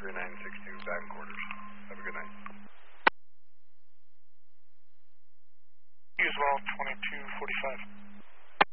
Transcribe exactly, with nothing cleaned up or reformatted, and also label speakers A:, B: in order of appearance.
A: three nine six two, back in quarters. Have a good night.
B: You as well, twenty-two forty-five.